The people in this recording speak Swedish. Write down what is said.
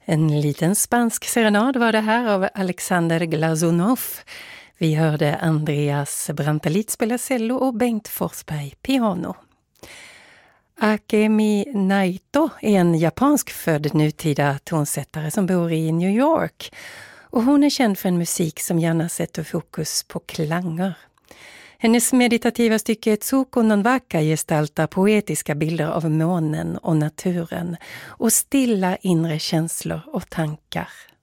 En liten spansk serenad var det här av Alexander Glazunov. Vi hörde Andreas Brantalit spela cello och Bengt Forsberg piano. Akemi Naito är en japansk född nutida tonsättare som bor i New York. Och hon är känd för en musik som gärna sätter fokus på klanger. Hennes meditativa stycke Tsuko non Waka gestaltar poetiska bilder av månen och naturen och stilla inre känslor och tankar.